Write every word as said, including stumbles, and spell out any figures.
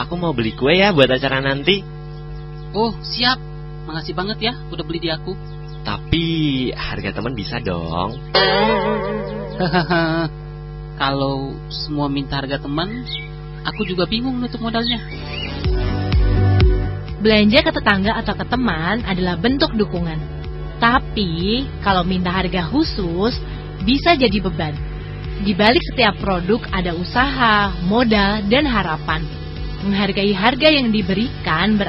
aku mau beli kue ya buat acara nanti. Oh, siap. Makasih banget ya udah beli di aku. Tapi harga teman bisa dong. Hahaha. Kalau semua minta harga teman, aku juga bingung nutup modalnya. Belanja ke tetangga atau ke teman adalah bentuk dukungan. Tapi kalau minta harga khusus bisa jadi beban. Di balik setiap produk ada usaha, modal, dan harapan. Menghargai harga yang diberikan berarti